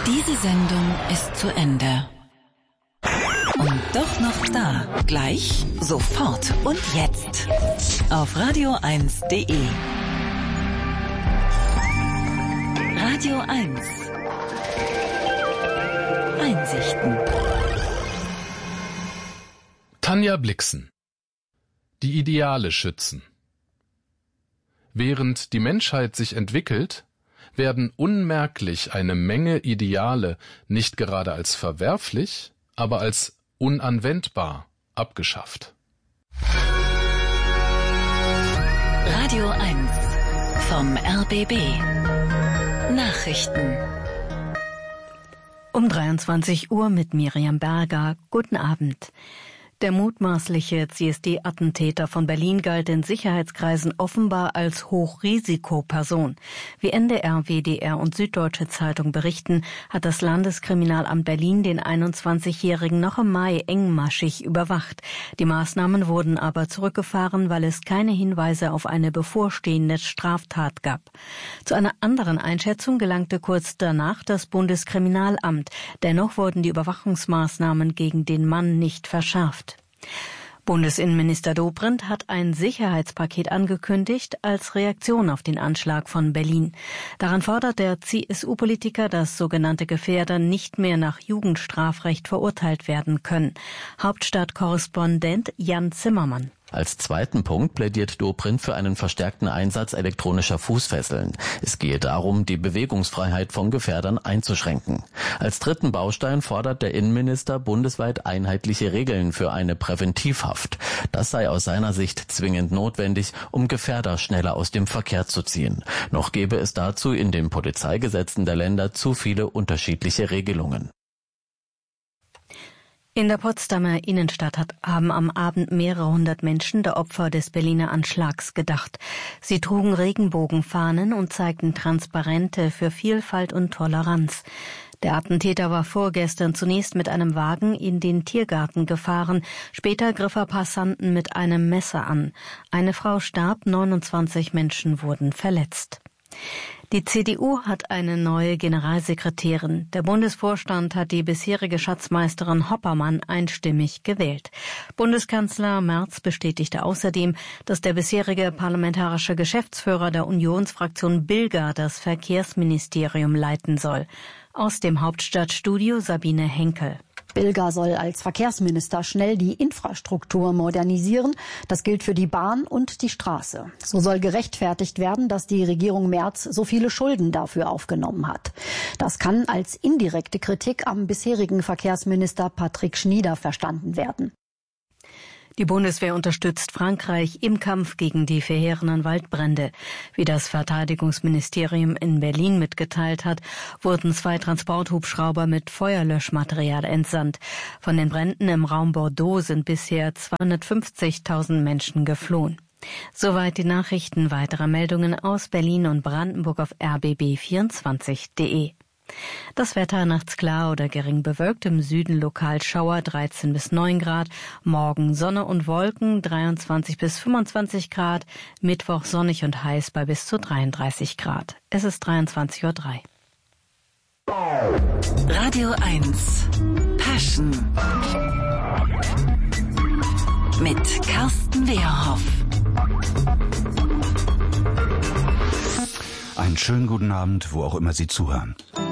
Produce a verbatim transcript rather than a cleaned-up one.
Diese Sendung ist zu Ende. Und doch noch da. Gleich, sofort und jetzt. Auf radio eins punkt de. Radio eins. Einsichten. Tanja Blixen. Die Ideale schützen. Während die Menschheit sich entwickelt, werden unmerklich eine Menge Ideale nicht gerade als verwerflich, aber als unanwendbar abgeschafft. Radio eins vom R B B. Nachrichten. Um dreiundzwanzig Uhr mit Miriam Berger. Guten Abend. Der mutmaßliche C S D-Attentäter von Berlin galt in Sicherheitskreisen offenbar als Hochrisikoperson. Wie N D R, W D R und Süddeutsche Zeitung berichten, hat das Landeskriminalamt Berlin den einundzwanzigjährigen noch im Mai engmaschig überwacht. Die Maßnahmen wurden aber zurückgefahren, weil es keine Hinweise auf eine bevorstehende Straftat gab. Zu einer anderen Einschätzung gelangte kurz danach das Bundeskriminalamt. Dennoch wurden die Überwachungsmaßnahmen gegen den Mann nicht verschärft. Bundesinnenminister Dobrindt hat ein Sicherheitspaket angekündigt als Reaktion auf den Anschlag von Berlin. Daran fordert der C S U-Politiker, dass sogenannte Gefährder nicht mehr nach Jugendstrafrecht verurteilt werden können. Hauptstadtkorrespondent Jan Zimmermann. Als zweiten Punkt plädiert Dobrindt für einen verstärkten Einsatz elektronischer Fußfesseln. Es gehe darum, die Bewegungsfreiheit von Gefährdern einzuschränken. Als dritten Baustein fordert der Innenminister bundesweit einheitliche Regeln für eine Präventivhaft. Das sei aus seiner Sicht zwingend notwendig, um Gefährder schneller aus dem Verkehr zu ziehen. Noch gäbe es dazu in den Polizeigesetzen der Länder zu viele unterschiedliche Regelungen. In der Potsdamer Innenstadt hat, haben am Abend mehrere hundert Menschen der Opfer des Berliner Anschlags gedacht. Sie trugen Regenbogenfahnen und zeigten Transparente für Vielfalt und Toleranz. Der Attentäter war vorgestern zunächst mit einem Wagen in den Tiergarten gefahren. Später griff er Passanten mit einem Messer an. Eine Frau starb, neunundzwanzig Menschen wurden verletzt. Die C D U hat eine neue Generalsekretärin. Der Bundesvorstand hat die bisherige Schatzmeisterin Hoppermann einstimmig gewählt. Bundeskanzler Merz bestätigte außerdem, dass der bisherige parlamentarische Geschäftsführer der Unionsfraktion Bilger das Verkehrsministerium leiten soll. Aus dem Hauptstadtstudio Sabine Henkel. Bilger soll als Verkehrsminister schnell die Infrastruktur modernisieren. Das gilt für die Bahn und die Straße. So soll gerechtfertigt werden, dass die Regierung Merz so viele Schulden dafür aufgenommen hat. Das kann als indirekte Kritik am bisherigen Verkehrsminister Patrick Schnieder verstanden werden. Die Bundeswehr unterstützt Frankreich im Kampf gegen die verheerenden Waldbrände. Wie das Verteidigungsministerium in Berlin mitgeteilt hat, wurden zwei Transporthubschrauber mit Feuerlöschmaterial entsandt. Von den Bränden im Raum Bordeaux sind bisher zweihundertfünfzigtausend Menschen geflohen. Soweit die Nachrichten. Weitere Meldungen aus Berlin und Brandenburg auf r b b vierundzwanzig punkt de. Das Wetter nachts klar oder gering bewölkt, im Süden lokal Schauer dreizehn bis neun Grad, morgen Sonne und Wolken dreiundzwanzig bis fünfundzwanzig Grad, Mittwoch sonnig und heiß bei bis zu dreiunddreißig Grad. Es ist dreiundzwanzig Uhr drei. Radio eins Passion mit Carsten Wehrhoff. Einen schönen guten Abend, wo auch immer Sie zuhören.